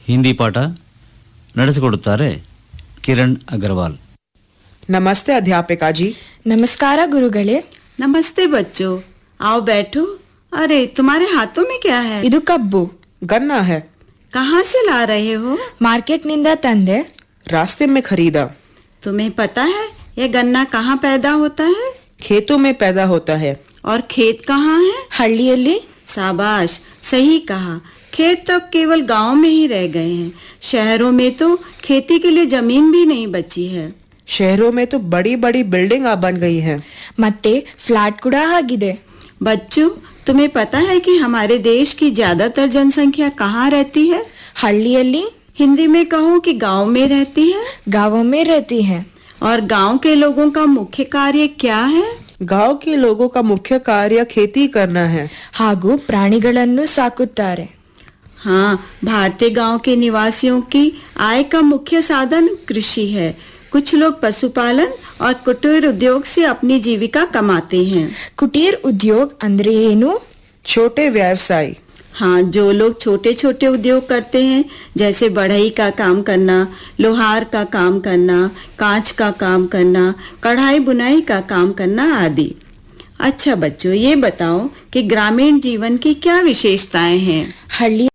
ಹಿಂದಿ ಪಾಠ ನಡೆಸಿಕೊಡುತ್ತಾರೆ ಕಿರಣ್ ಅಗರ್ವಾಲ್. नमस्ते अध्यापिका जी। नमस्कार गुरुगले. नमस्ते बच्चों, आओ बैठो। अरे तुम्हारे हाथों में क्या है? इदु कब्बु. गन्ना है। कहाँ से ला रहे हो? मार्केट निंदा तंदे. रास्ते में खरीदा। तुम्हें पता है यह गन्ना कहाँ पैदा होता है? खेतों में पैदा होता है। और खेत कहाँ है? हल्लियल्ली. शाबाश, सही कहा। खेत तो केवल गांव में ही रह गए हैं। शहरों में तो खेती के लिए जमीन भी नहीं बची है। शहरों में तो बड़ी बड़ी बिल्डिंग बन गई हैं। मत्ते फ्लैट कुड़ा आगिदे. बच्चों, तुम्हें पता है कि हमारे देश की ज्यादातर जनसंख्या कहाँ रहती है? हल्लियल्ली. हिंदी में कहो कि गांव में रहती है। गांवों में रहती है. और गांव के लोगों का मुख्य कार्य क्या है? गांव के लोगों का मुख्य कार्य खेती करना है. ಹಾಗೂ ಪ್ರಾಣಿಗಳನ್ನು ಸಾಕುತ್ತಾರೆ. हाँ, भारतीय गांव के निवासियों की आय का मुख्य साधन कृषि है। कुछ लोग पशुपालन और कुटीर उद्योग से अपनी जीविका कमाते हैं। कुटीर उद्योग ಅಂದ್ರೆ ಏನು? छोटे व्यवसाय. हाँ, जो लोग छोटे छोटे उद्योग करते हैं, जैसे बढ़ई का काम करना, लोहार का काम करना, कांच का काम करना, कढ़ाई बुनाई का काम करना आदि। अच्छा बच्चों, ये बताओ कि ग्रामीण जीवन की क्या विशेषताएं हैं? हल्ली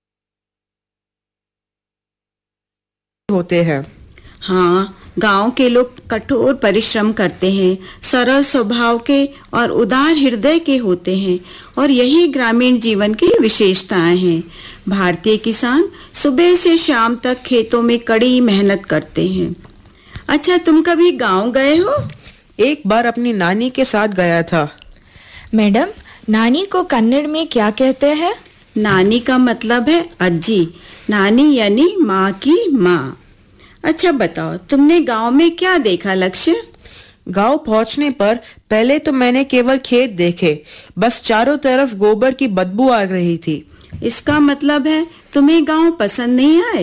होते हैं. हाँ, गांव के लोग कठोर परिश्रम करते हैं, सरल स्वभाव के और उदार हृदय के होते हैं और यही ग्रामीण जीवन की विशेषताएं हैं। भारतीय किसान सुबह से शाम तक खेतों में कड़ी मेहनत करते हैं। अच्छा, तुम कभी गांव गए हो? एक बार अपनी नानी के साथ गया था. मैडम, नानी को कन्नड़ में क्या कहते हैं? नानी का मतलब है अज्जी। नानी यानी माँ की माँ। अच्छा बताओ, तुमने गांव में क्या देखा लक्ष्य? गांव पहुंचने पर पहले तो मैंने केवल खेत देखे. बस चारों तरफ गोबर की बदबू आ रही थी. इसका मतलब है तुम्हें गांव पसंद नहीं आए?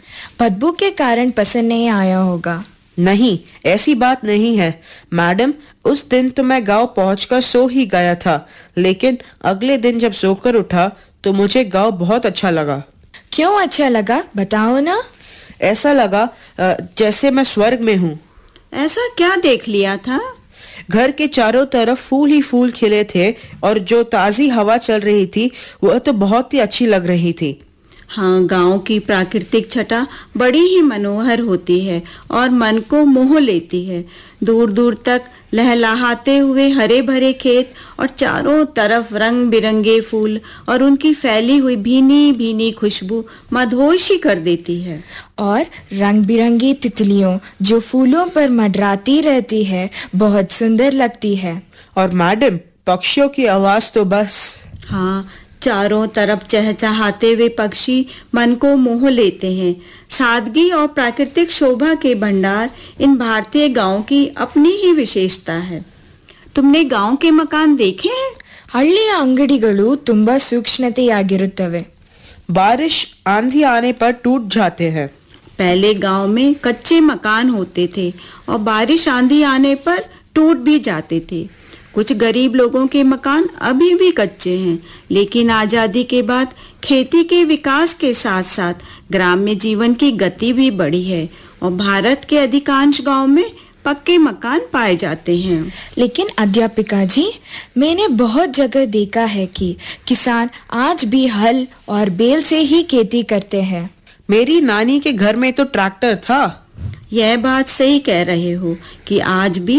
बदबू के कारण पसंद नहीं आया होगा. नहीं, ऐसी बात नहीं है मैडम. उस दिन तो मैं गांव पहुंचकर सो ही गया था, लेकिन अगले दिन जब सोकर उठा तो मुझे गांव बहुत अच्छा लगा. क्यों अच्छा लगा, बताओ ना. ऐसा लगा जैसे मैं स्वर्ग में हूँ. ऐसा क्या देख लिया था? घर के चारों तरफ फूल ही फूल खिले थे और जो ताजी हवा चल रही थी वह तो बहुत ही अच्छी लग रही थी. हाँ, गांव की प्राकृतिक छटा बड़ी ही मनोहर होती है और मन को मोह लेती है. दूर दूर तक लहलहाते हुए हरे भरे खेत और चारों तरफ रंग बिरंगे फूल और उनकी फैली हुई भीनी भीनी खुशबू मदहोश ही कर देती है. और रंग बिरंगी तितलियों जो फूलों पर मंडराती रहती है बहुत सुंदर लगती है. और मैडम, पक्षियों की आवाज तो बस. हाँ, चारों तरफ चहचहाते हुए पक्षी मन को मोह लेते हैं. सादगी और प्राकृतिक शोभा के भंडार इन भारतीय गांव की अपनी ही विशेषता है. तुमने गांव के मकान देखे हैं? ಹಳ್ಳಿಯ ಅಂಗಡಿಗಳು ತುಂಬಾ ಸೂಕ್ಷ್ಮತೆಯಾಗಿರುತ್ತವೆ. बारिश आंधी आने पर टूट जाते हैं. पहले गांव में कच्चे मकान होते थे और बारिश आंधी आने पर टूट भी जाते थे. कुछ गरीब लोगों के मकान अभी भी कच्चे हैं, लेकिन आजादी के बाद खेती के विकास के साथ साथ ग्राम्य जीवन की गति भी बढ़ी है और भारत के अधिकांश गांव में पक्के मकान पाए जाते हैं. लेकिन अध्यापिका जी, मैंने बहुत जगह देखा है कि किसान आज भी हल और बैल से ही खेती करते हैं. मेरी नानी के घर में तो ट्रैक्टर था. यह बात सही कह रहे हो कि आज भी